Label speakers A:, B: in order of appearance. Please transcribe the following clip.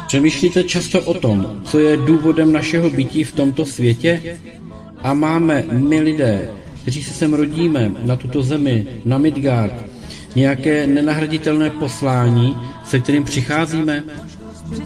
A: Přemýšlíte často o tom, co je důvodem našeho bytí v tomto světě? A máme my lidé, kteří se sem rodíme, na tuto zemi, na Midgard, nějaké nenahraditelné poslání, se kterým přicházíme?